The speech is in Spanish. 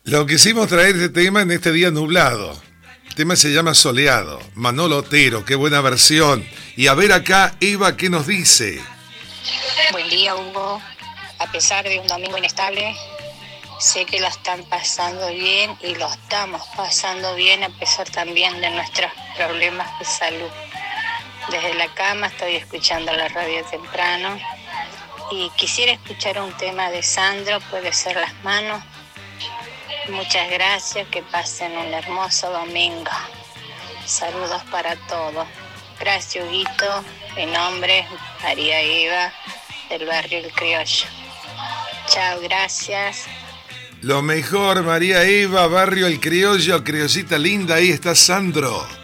Lo quisimos traer este tema en este día nublado. El tema se llama Soleado. Manolo Otero, qué buena versión. Y a ver acá, Eva, ¿qué nos dice? Buen día, Hugo. A pesar de un domingo inestable, sé que lo están pasando bien y lo estamos pasando bien a pesar también de nuestros problemas de salud. Desde la cama estoy escuchando la radio temprano y quisiera escuchar un tema de Sandro, puede ser Las Manos. Muchas gracias, que pasen un hermoso domingo. Saludos para todos. Gracias, Huguito. Mi nombre es María Eva, del barrio El Criollo. Chao, gracias. Lo mejor, María Eva, barrio El Criollo, criollita linda, ahí está Sandro.